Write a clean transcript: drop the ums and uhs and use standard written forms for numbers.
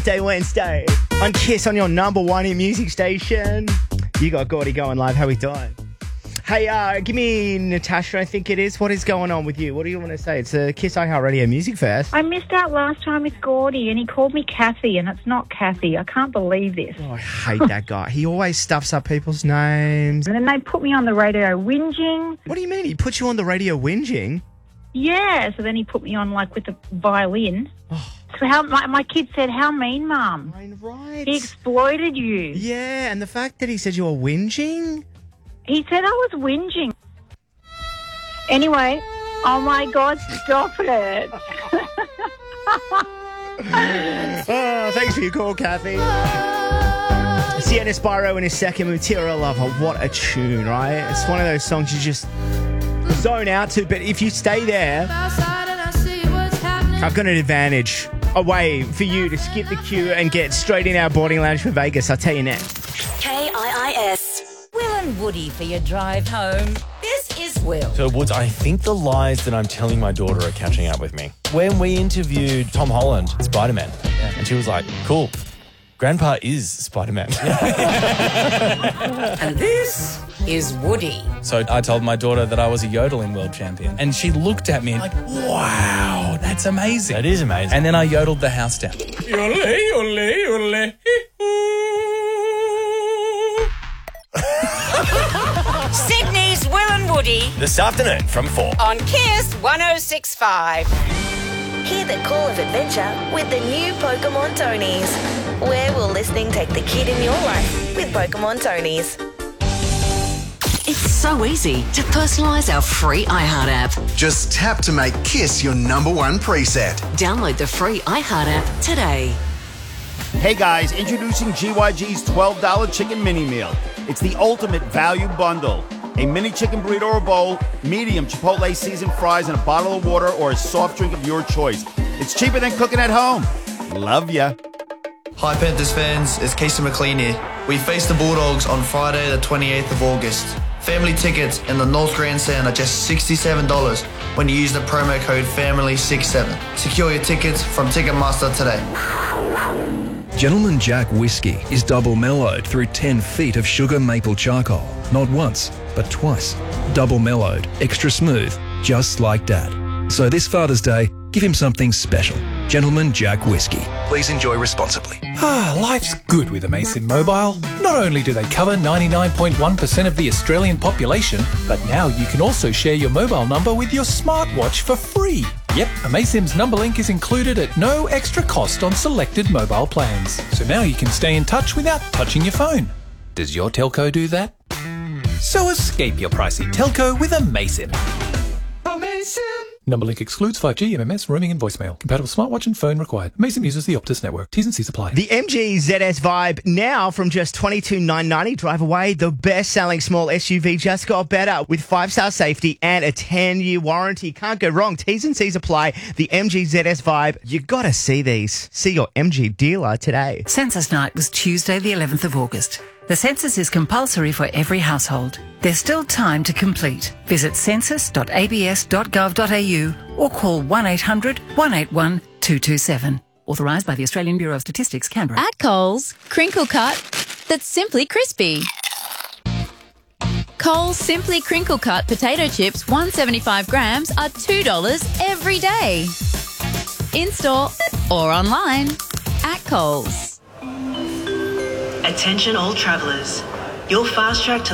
Wednesday on Kiss on your number one in music station. You got Gordy going live. How we doing? Hey, give me Natasha, I think it is. What is going on with you? What do you want to say? It's a Kiss iHeartRadio Music Fest. I missed out last time with Gordy and he called me Kathy and it's not Kathy. I can't believe this. Oh, I hate that guy. He always stuffs up people's names. And then they put me on the radio whinging. What do you mean? He put you on the radio whinging? Yeah, so then he put me on like with the violin. Oh. So my kid said, how mean, Mum? Right. He exploited you. Yeah, and the fact that he said you were whinging? He said I was whinging. Anyway, oh my God, stop it. Oh, thanks for your call, Kathy. Sienna Spyro in his second, Material Lover. What a tune, right? It's one of those songs you just zone out to, but if you stay there, I've got an advantage. A way for you to skip the queue and get straight in our boarding lounge for Vegas. I'll tell you next. KIIS. Will and Woody for your drive home. This is Will. So, Woods, I think the lies that I'm telling my daughter are catching up with me. When we interviewed Tom Holland, Spider-Man, and she was like, cool, Grandpa is Spider-Man. And this is Woody. So I told my daughter that I was a yodeling world champion. And she looked at me like, wow, that's amazing. That is amazing. And then I yodeled the house down. Yodel, yodel, yodel. Sydney's Will and Woody This afternoon from 4. on Kiss 106.5. Hear the call of adventure with the new Pokemon Tonys. Where will listening take the kid in your life with Pokemon Tonys? It's so easy to personalise our free iHeart app. Just tap to make Kiss your number one preset. Download the free iHeart app today. Hey guys, introducing GYG's $12 chicken mini meal. It's the ultimate value bundle. A mini chicken burrito or bowl, medium Chipotle seasoned fries, and a bottle of water or a soft drink of your choice. It's cheaper than cooking at home. Love ya. Hi Panthers fans, it's Casey McLean here. We face the Bulldogs on Friday the 28th of August. Family tickets in the North Grandstand are just $67 when you use the promo code FAMILY67. Secure your tickets from Ticketmaster today. Gentleman Jack Whiskey is double mellowed through 10 feet of sugar maple charcoal. Not once, but twice. Double mellowed, extra smooth, just like Dad. So this Father's Day, give him something special. Gentleman Jack Whiskey. Please enjoy responsibly. Life's good with Amazon Mobile. Not only do they cover 99.1% of the Australian population, but now you can also share your mobile number with your smartwatch for free. Yep, Amazon's number link is included at no extra cost on selected mobile plans. So now you can stay in touch without touching your phone. Does your telco do that? So escape your pricey telco with Amazon. Amazon! Number link excludes 5G, MMS, roaming and voicemail. Compatible smartwatch and phone required. Amazon uses the Optus network. T's and C's apply. The MG ZS Vibe now from just $22,990. Drive away. The best-selling small SUV just got better with 5-star safety and a 10-year warranty. Can't go wrong. T's and C's apply. The MG ZS Vibe. You got to see these. See your MG dealer today. Census night was Tuesday the 11th of August. The census is compulsory for every household. There's still time to complete. Visit census.abs.gov.au or call 1800 181 227. Authorised by the Australian Bureau of Statistics, Canberra. At Coles, crinkle cut that's simply crispy. Coles Simply Crinkle Cut potato chips, 175 grams, are $2 every day. In-store or online. At Coles. Attention all travellers. Your fast track to